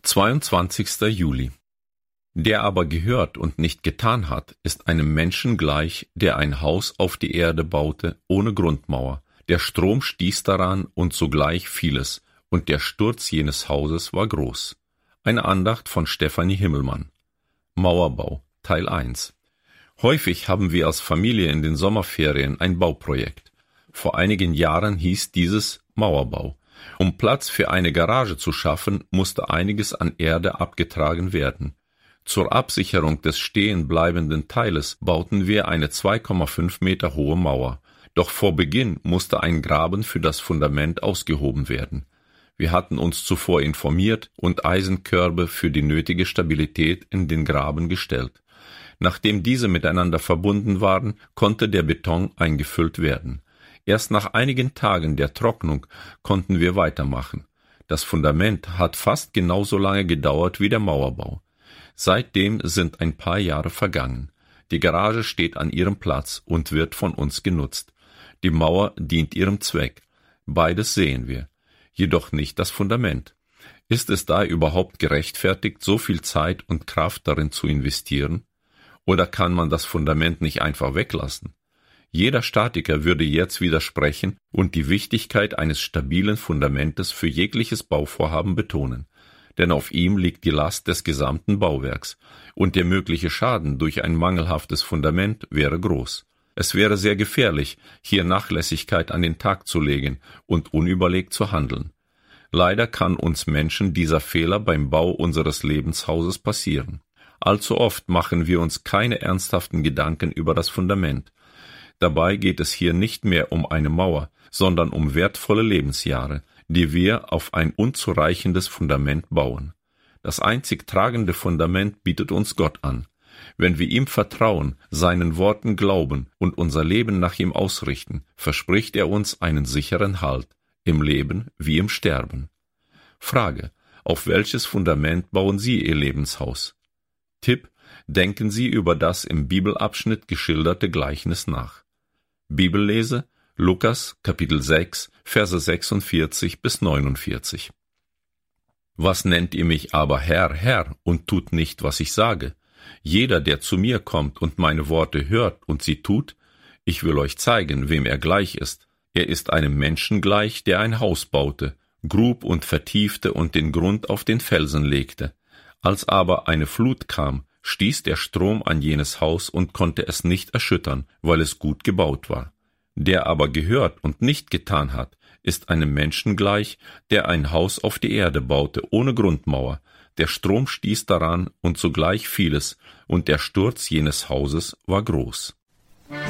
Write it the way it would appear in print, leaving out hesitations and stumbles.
22. Juli. Der aber gehört und nicht getan hat, ist einem Menschen gleich, der ein Haus auf die Erde baute, ohne Grundmauer. Der Strom stieß daran, und sogleich fiel es, und der Sturz jenes Hauses war groß. Eine Andacht von Stefanie Himmelmann. Mauerbau, Teil 1. Häufig haben wir als Familie in den Sommerferien ein Bauprojekt. Vor einigen Jahren hieß dieses Mauerbau. Um Platz für eine Garage zu schaffen, musste einiges an Erde abgetragen werden. Zur Absicherung des stehen bleibenden Teiles bauten wir eine 2,5 Meter hohe Mauer. Doch vor Beginn musste ein Graben für das Fundament ausgehoben werden. Wir hatten uns zuvor informiert und Eisenkörbe für die nötige Stabilität in den Graben gestellt. Nachdem diese miteinander verbunden waren, konnte der Beton eingefüllt werden. Erst nach einigen Tagen der Trocknung konnten wir weitermachen. Das Fundament hat fast genauso lange gedauert wie der Mauerbau. Seitdem sind ein paar Jahre vergangen. Die Garage steht an ihrem Platz und wird von uns genutzt. Die Mauer dient ihrem Zweck. Beides sehen wir. Jedoch nicht das Fundament. Ist es da überhaupt gerechtfertigt, so viel Zeit und Kraft darin zu investieren? Oder kann man das Fundament nicht einfach weglassen? Jeder Statiker würde jetzt widersprechen und die Wichtigkeit eines stabilen Fundamentes für jegliches Bauvorhaben betonen. Denn auf ihm liegt die Last des gesamten Bauwerks, und der mögliche Schaden durch ein mangelhaftes Fundament wäre groß. Es wäre sehr gefährlich, hier Nachlässigkeit an den Tag zu legen und unüberlegt zu handeln. Leider kann uns Menschen dieser Fehler beim Bau unseres Lebenshauses passieren. Allzu oft machen wir uns keine ernsthaften Gedanken über das Fundament. Dabei geht es hier nicht mehr um eine Mauer, sondern um wertvolle Lebensjahre, die wir auf ein unzureichendes Fundament bauen. Das einzig tragende Fundament bietet uns Gott an. Wenn wir ihm vertrauen, seinen Worten glauben und unser Leben nach ihm ausrichten, verspricht er uns einen sicheren Halt, im Leben wie im Sterben. Frage: Auf welches Fundament bauen Sie Ihr Lebenshaus? Tipp: Denken Sie über das im Bibelabschnitt geschilderte Gleichnis nach. Bibellese: Lukas, Kapitel 6, Verse 46 bis 49. Was nennt ihr mich aber Herr, Herr, und tut nicht, was ich sage? Jeder, der zu mir kommt und meine Worte hört und sie tut, ich will euch zeigen, wem er gleich ist. Er ist einem Menschen gleich, der ein Haus baute, grub und vertiefte und den Grund auf den Felsen legte. Als aber eine Flut kam, stieß der Strom an jenes Haus und konnte es nicht erschüttern, weil es gut gebaut war. Der aber gehört und nicht getan hat, ist einem Menschen gleich, der ein Haus auf die Erde baute, ohne Grundmauer. Der Strom stieß daran, und sogleich fiel es, und der Sturz jenes Hauses war groß.